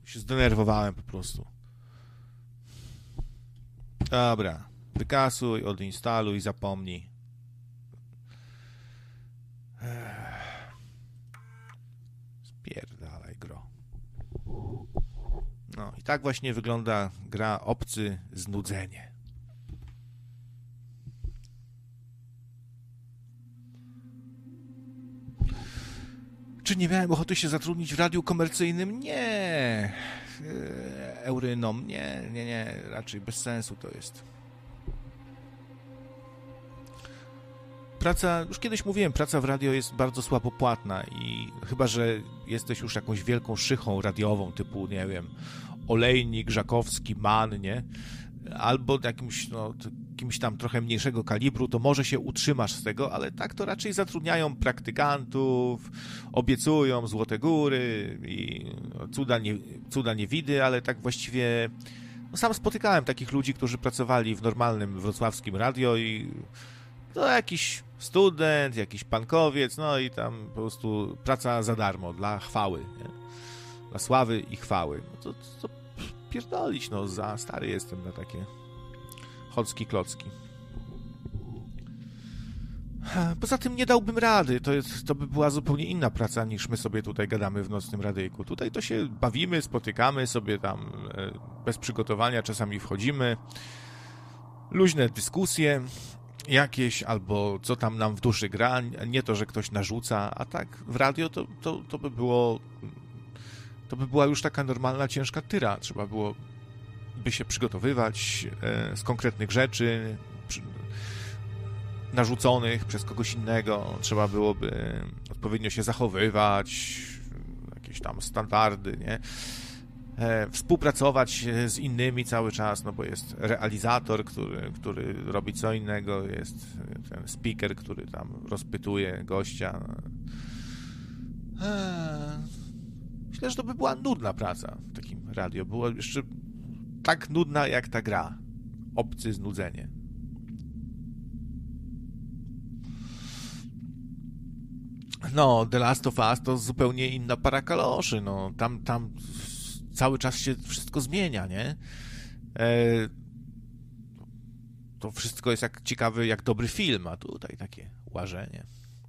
Się zdenerwowałem po prostu. Dobra. Wykasuj, odinstaluj, zapomnij. Spierdalaj, gro. No i tak właśnie wygląda gra Obcy Znudzenie. Czy nie miałem ochoty się zatrudnić w radiu komercyjnym? Nie. Eurynom? Nie. Raczej bez sensu to jest. Praca, już kiedyś mówiłem, praca w radio jest bardzo słabo płatna i chyba, że jesteś już jakąś wielką szychą radiową typu, nie wiem, Olejnik, Żakowski, Mann, nie? Albo jakimś tam trochę mniejszego kalibru, to może się utrzymasz z tego, ale tak to raczej zatrudniają praktykantów, obiecują złote góry i cuda niewidy, ale tak właściwie sam spotykałem takich ludzi, którzy pracowali w normalnym wrocławskim radio i to jakiś student, jakiś pankowiec, no i tam po prostu praca za darmo, dla chwały, nie? Dla sławy i chwały. No to pierdolić, no za stary jestem na takie chocki klocki. Poza tym nie dałbym rady, to by była zupełnie inna praca niż my sobie tutaj gadamy w nocnym radyjku. Tutaj to się bawimy, spotykamy sobie tam bez przygotowania, czasami wchodzimy, luźne dyskusje jakieś, albo co tam nam w duszy gra, nie to, że ktoś narzuca, a tak w radio to by była już taka normalna, ciężka tyra. Trzeba by się przygotowywać z konkretnych rzeczy narzuconych przez kogoś innego. Trzeba byłoby odpowiednio się zachowywać, jakieś tam standardy, nie? Współpracować z innymi cały czas, no bo jest realizator, który robi co innego, jest ten speaker, który tam rozpytuje gościa. Myślę, że to by była nudna praca w takim radio. Była jeszcze tak nudna jak ta gra. Obcy Znudzenie. No, The Last of Us to zupełnie inna para kaloszy. No, tam cały czas się wszystko zmienia, nie? To wszystko jest jak ciekawy, jak dobry film, a tutaj takie łażenie.